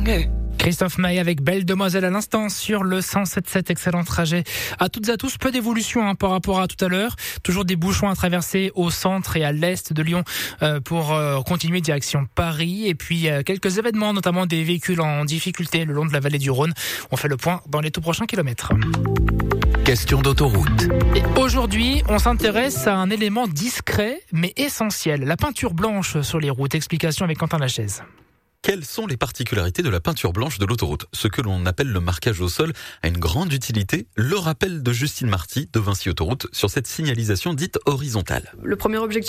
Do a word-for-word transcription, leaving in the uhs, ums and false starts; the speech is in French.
Christophe Maé avec Belle Demoiselle à l'instant sur le cent sept sept. Excellent trajet à toutes et à tous. Peu d'évolution hein, par rapport à tout à l'heure. Toujours des bouchons à traverser au centre et à l'est de Lyon euh, pour euh, continuer direction Paris. Et puis euh, quelques événements, notamment des véhicules en difficulté le long de la vallée du Rhône. On fait le point dans les tout prochains kilomètres. Question d'autoroute. Et aujourd'hui, on s'intéresse à un élément discret mais essentiel. La peinture blanche sur les routes. Explication avec Quentin Lachaise. Quelles sont les particularités de la peinture blanche de l'autoroute ? Ce que l'on appelle le marquage au sol a une grande utilité. Le rappel de Justine Marty de Vinci Autoroute sur cette signalisation dite horizontale. Le premier objectif